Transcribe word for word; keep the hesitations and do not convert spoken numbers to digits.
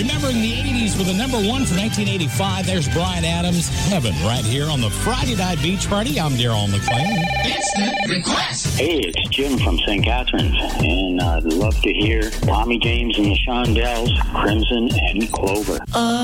Remembering the eighties with the number one for nineteen eighty-five, there's Bryan Adams, Heaven, right here on the Friday Night Beach Party. I'm Daryl McClain. Instant request. Hey, it's Jim from Saint Catharines, and I'd love to hear Tommy James and the Shondells, Crimson and Clover. Uh.